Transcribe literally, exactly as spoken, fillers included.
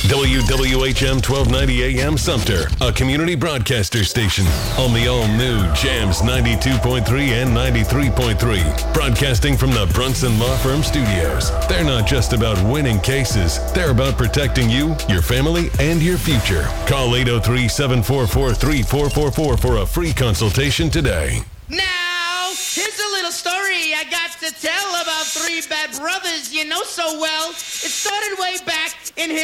W W H M twelve ninety A M Sumter, a community broadcaster station on the all-new Jams ninety-two point three and ninety-three point three. Broadcasting from the Brunson Law Firm Studios. They're not just about winning cases. They're about protecting you, your family, and your future. Call eight oh three, seven four four, three four four four for a free consultation today. Now, here's a little story I got to tell about three bad brothers you know so well. It started way back in his